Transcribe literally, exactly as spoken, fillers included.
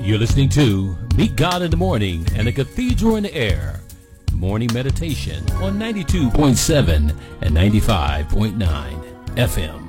You're listening to Meet God in the Morning and a Cathedral in the Air. Morning meditation on ninety-two point seven and ninety-five point nine F M.